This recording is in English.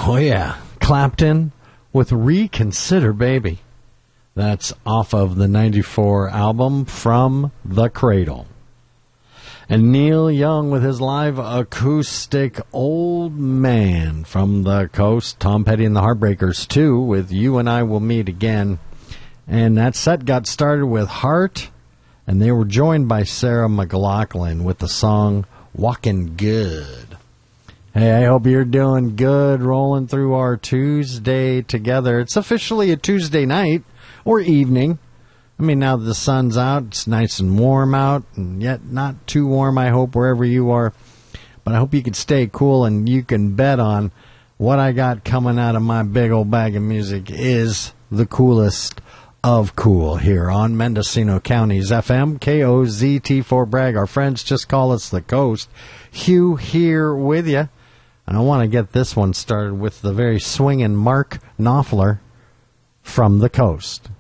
Oh, yeah. Clapton with Reconsider Baby. That's off of the 94 album From the Cradle. And Neil Young with his live acoustic Old Man from the Coast. Tom Petty and the Heartbreakers, too, with You and I Will Meet Again. And that set got started with Heart, and they were joined by Sarah McLachlan with the song Walkin' Good. Hey, I hope you're doing good rolling through our Tuesday together. It's officially a Tuesday night or evening. I mean, now that the sun's out, it's nice and warm out, and yet not too warm, I hope, wherever you are. But I hope you can stay cool, and you can bet on what I got coming out of my big old bag of music is the coolest of cool here on Mendocino County's FM, KOZT for Bragg. Our friends just call us the Coast. Hugh here with you. And I want to get this one started with the very swinging Mark Knopfler from the Coast.